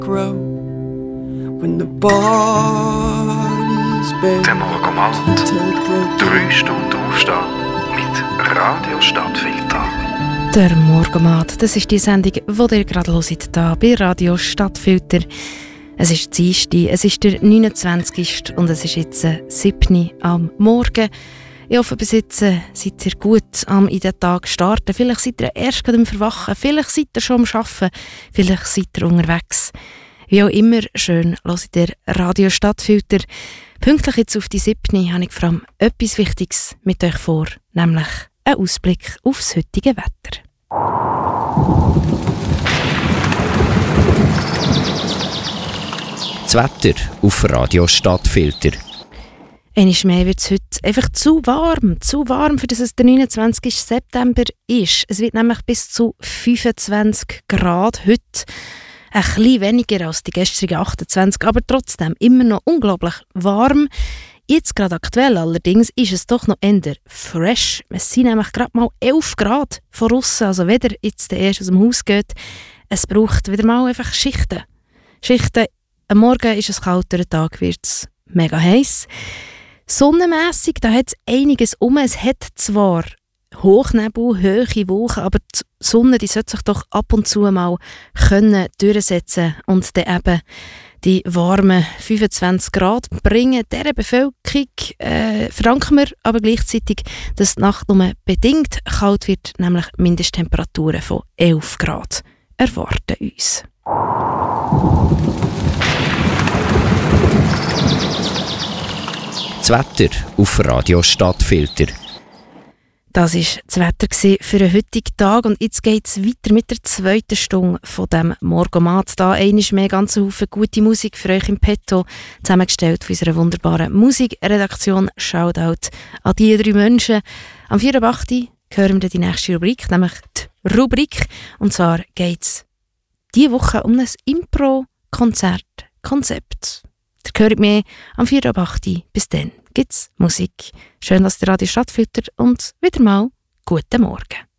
grow when the body's bare. Der Morgenmatt. 3 Stunden aufstehen mit Radio Stadtfilter. Der Morgenmatt, das ist die Sendung, die ihr gerade hört, hier bei Radio Stadtfilter. Es ist Dienstag, es ist der 29. und es ist jetzt 7 am Morgen. Ich hoffe, bis jetzt seid ihr gut in den Tag starten. Vielleicht seid ihr erst gerade am Verwachen, vielleicht seid ihr schon am Arbeiten, vielleicht seid ihr unterwegs. Wie auch immer, schön hört ihr Radio Stadtfilter. Pünktlich jetzt auf die 7 habe ich vor allem etwas Wichtiges mit euch vor, nämlich einen Ausblick aufs heutige Wetter. Das Wetter auf Radio Stadtfilter. Einmal mehr wird es heute einfach zu warm, für dass es der 29. September ist. Es wird nämlich bis zu 25 Grad heute. Ein bisschen weniger als die gestrigen 28, aber trotzdem immer noch unglaublich warm. Jetzt gerade aktuell allerdings ist es doch noch eher fresh. Es sind nämlich gerade mal 11 Grad von aussen, also wenn ihr jetzt erst aus dem Haus geht. Es braucht wieder mal einfach Schichten. Am Morgen ist es kalt, der Tag wird es mega heiß. Sonnenmässig, da hat es einiges um. Es hat zwar Hochnebel, hohe Wolken, aber die Sonne die sollte sich doch ab und zu mal können durchsetzen und dann eben die warmen 25 Grad bringen. Dieser Bevölkerung verdanken wir aber gleichzeitig, dass die Nacht nur bedingt kalt wird, nämlich Mindesttemperaturen von 11 Grad erwarten uns. Das Wetter auf Radio Stadtfilter. Das war das Wetter für den heutigen Tag und jetzt geht es weiter mit der zweiten Stunde von diesem Morgenmatt. Da einmal mehr ganz Haufen gute Musik für euch im Petto, zusammengestellt von unserer wunderbaren Musikredaktion. Shoutout an die 3 Menschen. Am 4.8. hören wir die nächste Rubrik, nämlich die Rubrik. Und zwar geht es diese Woche um ein Impro-Konzert-Konzept. Ihr hört mehr am 4.8. Bis dann gibt's Musik. Schön, dass der Radio Stadtfilter und wieder mal guten Morgen.